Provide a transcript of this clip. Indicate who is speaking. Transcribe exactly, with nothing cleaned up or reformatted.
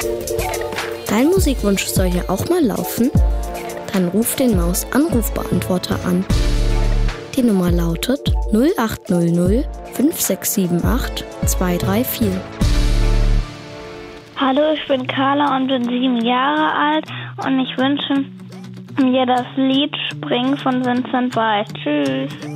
Speaker 1: Dein Musikwunsch soll hier auch mal laufen? Dann ruf den Maus-Anrufbeantworter an. Die Nummer lautet null acht null null fünf sechs sieben acht zwei drei vier.
Speaker 2: Hallo, ich bin Carla und bin sieben Jahre alt und ich wünsche mir das Lied Spring von Vincent Weiss. Tschüss.